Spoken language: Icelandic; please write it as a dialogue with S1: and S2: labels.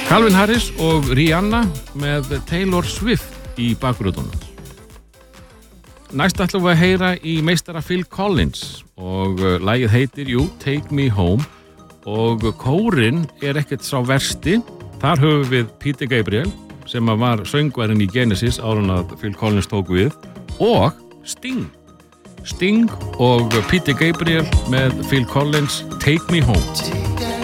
S1: Calvin Harris og Rihanna með Taylor Swift í bakgröðunum. Næst ætlum við að heyra í meistara Phil Collins og lagið heitir Take Me Home og kórinn ekkert sá versti. Þar höfum við Peter Gabriel sem var söngvarinn í Genesis áður en að Phil Collins tók við og Sting og Peter Gabriel með Phil Collins Take Me Home.